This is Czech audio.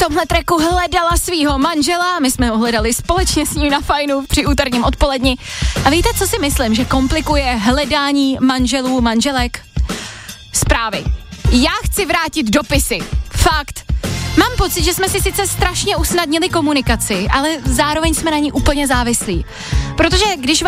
tomhle tracku hledala svýho manžela, my jsme ho hledali společně s ním na Fajnu při úterním odpoledni. A víte, co si myslím, že komplikuje hledání manželů, manželek? Zprávy. Já chci vrátit dopisy. Fakt. Mám pocit, že jsme si sice strašně usnadnili komunikaci, ale zároveň jsme na ní úplně závislí. Protože když